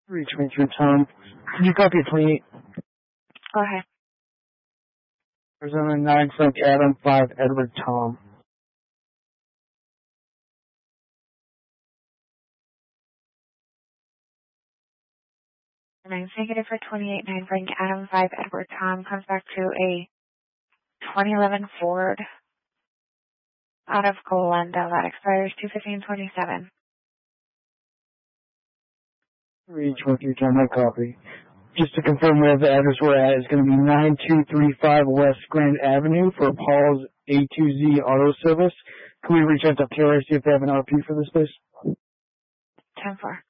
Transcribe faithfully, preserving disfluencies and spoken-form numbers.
Reach me through Tom. Can you copy twenty-eight? Go ahead. Arizona nine, Frank Adam, five, Edward Tom. Nine negative for twenty-eight, nine Frank Adam, five Edward Tom. Comes back to a twenty eleven Ford out of Glendale. That expires two fifteen twenty-seven. Reach me through Tom, my copy. Just to confirm where the address we're at is going to be nine two three five West Grand Avenue for Paul's A two Z Auto Service. Can we reach out to P R C if they have an R P for this place? ten four.